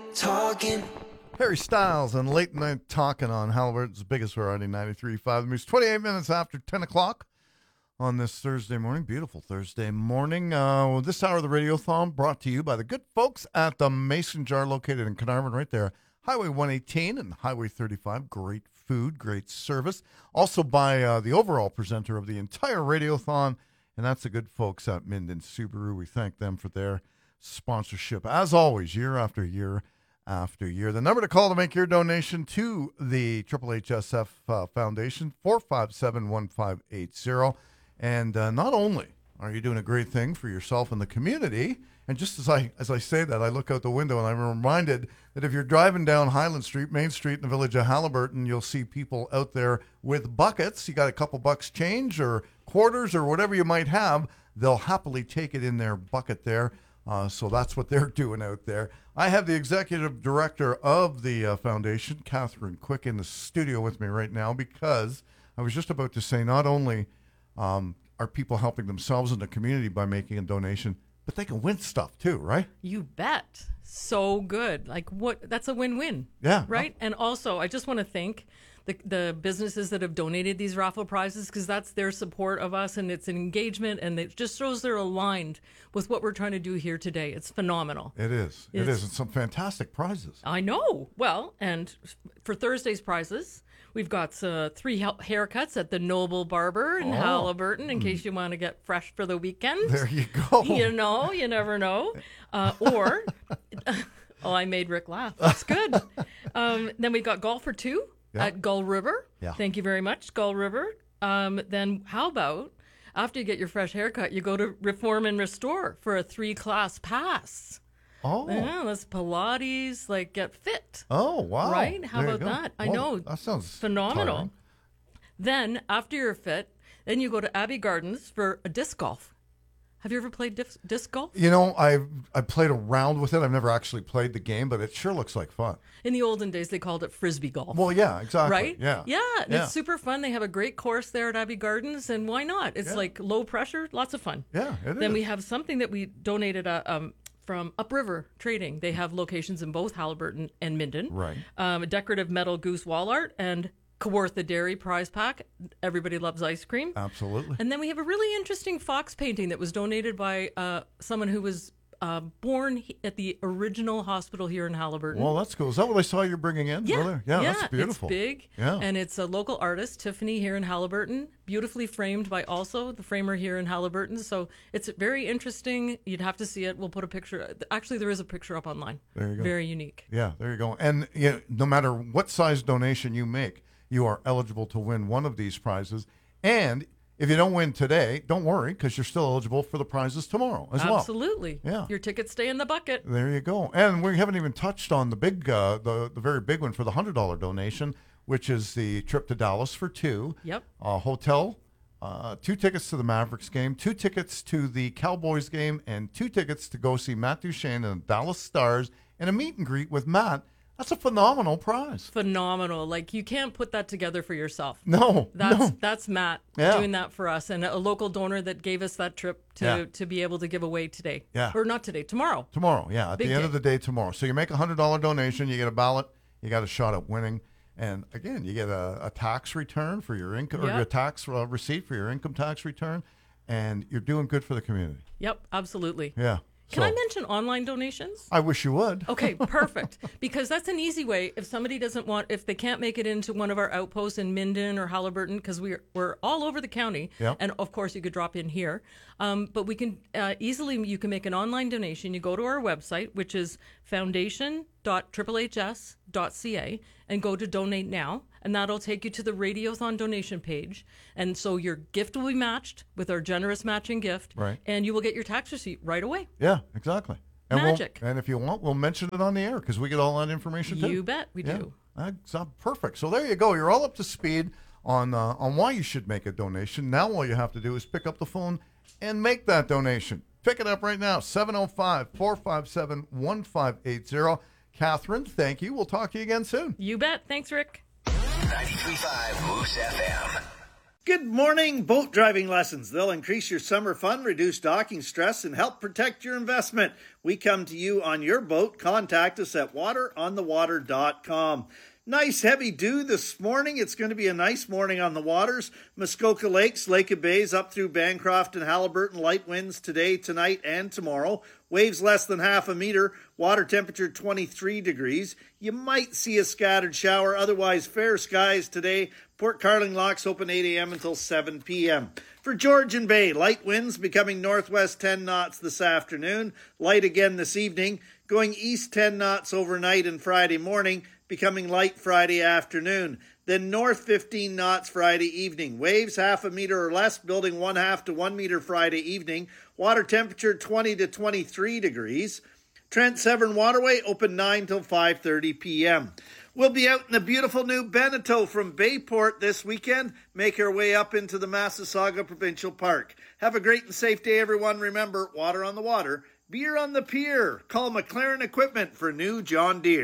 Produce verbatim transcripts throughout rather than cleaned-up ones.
talking. Harry Styles and Late Night Talking on Halliburton's biggest variety, ninety-three point five. The Moose, twenty-eight minutes after ten o'clock on this Thursday morning. Beautiful Thursday morning. Uh, this hour of the Radiothon brought to you by the good folks at the Mason Jar, located in Carnarvon, right there. Highway one eighteen and Highway thirty-five. Great food, great service. Also by uh, the overall presenter of the entire Radiothon, and that's the good folks at Minden Subaru. We thank them for their sponsorship, as always, year after year after year. The number to call to make your donation to the Triple H S F uh, Foundation, four five seven, one five eight zero. And uh, not only are you doing a great thing for yourself and the community, and just as I as I say that, I look out the window and I'm reminded that if you're driving down Highland Street, Main Street in the village of Halliburton, you'll see people out there with buckets. You got a couple bucks change or quarters or whatever you might have, they'll happily take it in their bucket there. Uh, so that's what they're doing out there. I have the executive director of the uh, foundation, Catherine Quick, in the studio with me right now, because I was just about to say not only um, are people helping themselves in the community by making a donation, but they can win stuff too, right? You bet. So good. Like what? That's a win-win. Yeah. Right? And also, I just want to thank the, the businesses that have donated these raffle prizes, because that's their support of us and it's an engagement, and it just shows they're aligned with what we're trying to do here today. It's phenomenal. It is. It It's- is. It's some fantastic prizes. I know. Well, and for Thursday's prizes, we've got uh, three ha- haircuts at the Noble Barber in Oh. Halliburton, in case you want to get fresh for the weekend. There you go. You know, you never know. Uh, or, oh, I made Rick laugh. That's good. Um, then we got golf for two Yeah. at Gull River. Yeah. Thank you very much, Gull River. Um, then how about after you get your fresh haircut, you go to Reform and Restore for a three-class pass. Oh. Yeah, that's Pilates, like get fit. Oh, wow. Right? How There you about go. that? I Well, know. That sounds Phenomenal. tiring. Then, after you're fit, then you go to Abbey Gardens for a disc golf. Have you ever played disc, disc golf? You know, I've I played around with it. I've never actually played the game, but it sure looks like fun. In the olden days, they called it Frisbee golf. Well, yeah, exactly. Right? Yeah. Yeah. And Yeah. it's super fun. They have a great course there at Abbey Gardens, and why not? It's Yeah. like low pressure, lots of fun. Yeah, it Then is. we have something that we donated uh, um, from Upriver Trading. They have locations in both Halliburton and Minden. Right. Um, a decorative metal goose wall art and Kawartha Dairy prize pack. Everybody loves ice cream. Absolutely. And then we have a really interesting fox painting that was donated by uh, someone who was uh, born he- at the original hospital here in Halliburton. Well, that's cool. Is that what I saw you bringing in? Yeah, earlier? Yeah, that's beautiful. It's big, Yeah. and it's a local artist, Tiffany, here in Halliburton, beautifully framed by also the framer here in Halliburton. So it's very interesting. You'd have to see it. We'll put a picture. Actually, there is a picture up online. There you go. Very unique. Yeah, there you go. And you know, no matter what size donation you make, you are eligible to win one of these prizes. And if you don't win today, don't worry, because you're still eligible for the prizes tomorrow as well. Absolutely. Yeah. Your tickets stay in the bucket. There you go. And we haven't even touched on the big, uh, the the very big one for the hundred dollar donation, which is the trip to Dallas for two. Yep. Uh, hotel, uh, two tickets to the Mavericks game, two tickets to the Cowboys game, and two tickets to go see Matt Duchene and the Dallas Stars, and a meet and greet with Matt. That's a phenomenal prize. Phenomenal. Like, you can't put that together for yourself. No, That's no. that's Matt Yeah. doing that for us, and a local donor that gave us that trip to, Yeah. to be able to give away today. Yeah. Or not today, tomorrow. Tomorrow, yeah, at Big the end day. of the day tomorrow. So you make a hundred dollar donation, you get a ballot, you got a shot at winning, and again, you get a, a tax return for your income, or Yep. your tax uh, receipt for your income tax return, and you're doing good for the community. Yep, absolutely. Yeah. Can So, I mention online donations? I wish you would. Okay, perfect. Because that's an easy way. If somebody doesn't want, if they can't make it into one of our outposts in Minden or Halliburton, because we're we're all over the county, Yep. and of course you could drop in here. Um, but we can uh, easily, you can make an online donation. You go to our website, which is foundation dot triple h s dot c a, and go to donate now, and that'll take you to the Radiothon donation page. And so your gift will be matched with our generous matching gift, Right. and you will get your tax receipt right away. Yeah, exactly. And we'll- Magic. and if you want, we'll mention it on the air because we get all that information too. You bet we Yeah. do. That's uh, perfect. So there you go. You're all up to speed on uh, on why you should make a donation. Now all you have to do is pick up the phone and make that donation. Pick it up right now, seven oh five, four five seven, one five eight zero. Catherine, thank you. We'll talk to you again soon. You bet. Thanks, Rick. ninety-three point five Moose F M. Good morning, boat driving lessons. They'll increase your summer fun, reduce docking stress, and help protect your investment. We come to you on your boat. Contact us at water on the water dot com. Nice heavy dew this morning. It's going to be a nice morning on the waters. Muskoka Lakes, Lake of Bays, up through Bancroft and Haliburton. Light winds today, tonight, and tomorrow. Waves less than half a meter. Water temperature twenty-three degrees. You might see a scattered shower. Otherwise, fair skies today. Port Carling locks open eight a.m. until seven p.m. For Georgian Bay, light winds becoming northwest ten knots this afternoon. Light again this evening. Going east ten knots overnight and Friday morning. Becoming light Friday afternoon. Then north fifteen knots Friday evening. Waves half a meter or less, building one half to one meter Friday evening. Water temperature twenty to twenty-three degrees. Trent Severn Waterway open nine till five thirty p.m. We'll be out in the beautiful new Beneteau from Bayport this weekend. Make our way up into the Massasauga Provincial Park. Have a great and safe day, everyone. Remember, water on the water, beer on the pier. Call McLaren Equipment for new John Deere.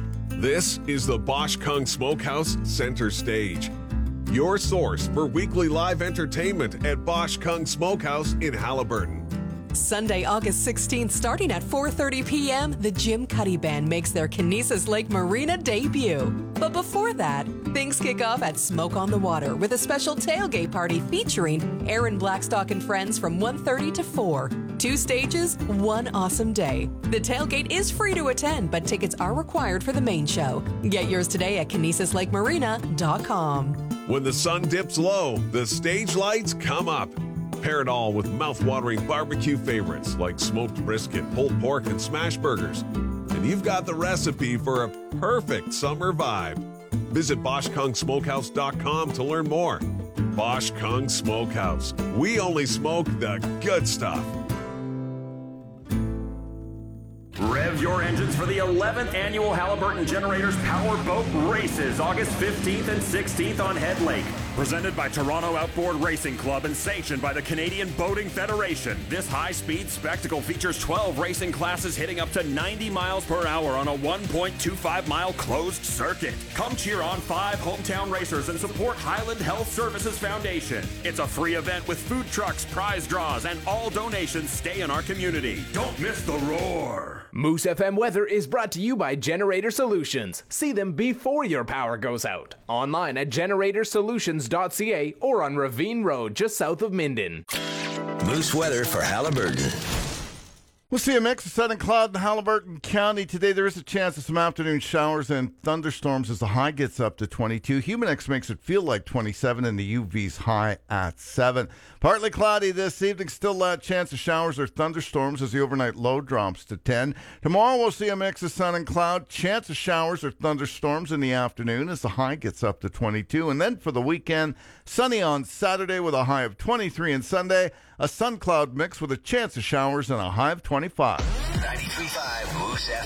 This is the Bosch Kung Smokehouse Center Stage, your source for weekly live entertainment at Bosch Kung Smokehouse in Haliburton. Sunday, August sixteenth, starting at four thirty p.m., the Jim Cuddy Band makes their Kinesis Lake Marina debut. But before that, things kick off at Smoke on the Water with a special tailgate party featuring Aaron Blackstock and friends from one thirty to four. Two stages, one awesome day. The tailgate is free to attend, but tickets are required for the main show. Get yours today at kinesis lake marina dot com. When the sun dips low, the stage lights come up. Pair it all with mouth-watering barbecue favorites like smoked brisket, pulled pork, and smash burgers. And you've got the recipe for a perfect summer vibe. Visit bosch kung smokehouse dot com to learn more. Bosch Kung Smokehouse. We only smoke the good stuff. Rev your engines for the eleventh annual Haliburton Generators Power Boat Races, August fifteenth and sixteenth on Head Lake. Presented by Toronto Outboard Racing Club and sanctioned by the Canadian Boating Federation, this high-speed spectacle features twelve racing classes hitting up to ninety miles per hour on a one point two five mile closed circuit. Come cheer on five hometown racers and support Highland Health Services Foundation. It's a free event with food trucks, prize draws, and all donations stay in our community. Don't miss the roar. Moose F M weather is brought to you by Generator Solutions. See them before your power goes out. Online at generator solutions dot c a or on Ravine Road just south of Minden. Moose weather for Haliburton. We'll see a mix of sun and cloud in Haliburton County. Today there is a chance of some afternoon showers and thunderstorms as the high gets up to twenty-two. Humidex makes it feel like twenty-seven and the U V's high at seven. Partly cloudy this evening. Still a chance of showers or thunderstorms as the overnight low drops to ten. Tomorrow we'll see a mix of sun and cloud. Chance of showers or thunderstorms in the afternoon as the high gets up to twenty-two. And then for the weekend, sunny on Saturday with a high of twenty-three, and Sunday a sun cloud mix with a chance of showers and a high of twenty-five. ninety-three point five Moose F M.